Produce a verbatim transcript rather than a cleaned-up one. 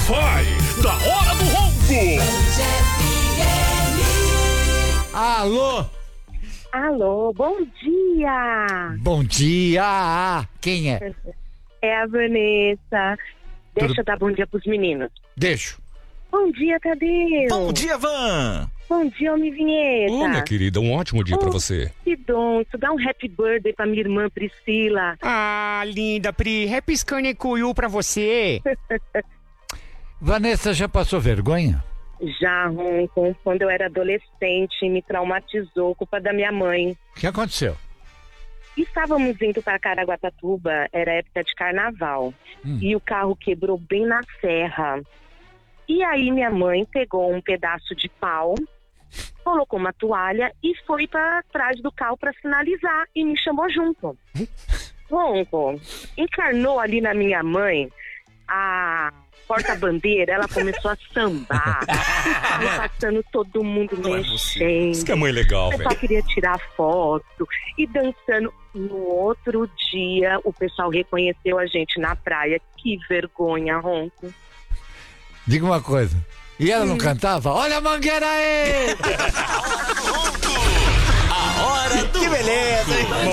Wi-Fi da Hora do Ronco. Alô? Alô, bom dia! Bom dia! Quem é? É a Vanessa. Deixa Tudo... eu dar bom dia pros meninos. Deixo. Bom dia, Tadeu! Bom dia, Van! Bom dia, Homem Vinheta! Ô, minha querida, um ótimo dia oh, pra você. Que donço, dá um happy birthday pra minha irmã Priscila. Ah, linda, Pri, happy Scarnecuiu pra você. Vanessa, já passou vergonha? Já, Ronco, quando eu era adolescente, me traumatizou, culpa da minha mãe. O que aconteceu? Estávamos indo para Caraguatatuba, era época de carnaval, hum. e o carro quebrou bem na serra. E aí minha mãe pegou um pedaço de pau, colocou uma toalha e foi para trás do carro para sinalizar e me chamou junto. Ronco, encarnou ali na minha mãe a porta-bandeira, ela começou a sambar, passando todo mundo Não mexendo. É Isso que é mãe legal, velho. O pessoal queria tirar foto e dançando. No outro dia, o pessoal reconheceu a gente na praia. Que vergonha, Ronco. Diga uma coisa. E ela não hum. cantava? Olha a mangueira aí! A hora do... Que beleza, hein?